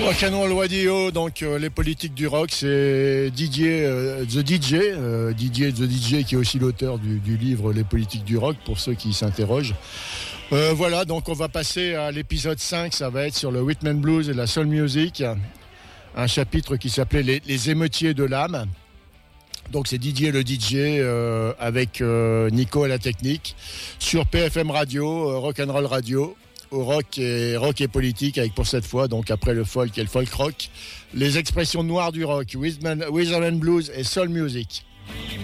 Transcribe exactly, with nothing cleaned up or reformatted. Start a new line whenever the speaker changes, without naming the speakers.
Rock'n'Roll Radio, donc euh, les politiques du rock, c'est Didier euh, The D J, euh, Didier The D J qui est aussi l'auteur du, du livre Les politiques du rock, pour ceux qui s'interrogent. Euh, voilà, donc on va passer à l'épisode cinq, ça va être sur le rhythm and blues et la soul music, un chapitre qui s'appelait les, les émeutiers de l'âme. Donc c'est Didier le D J euh, avec euh, Nico à la technique sur P F M Radio, euh, Rock'n'Roll Radio. Au rock et, rock et politique, avec pour cette fois, donc après le folk et le folk rock, les expressions noires du rock, rhythm and, rhythm and blues et soul music.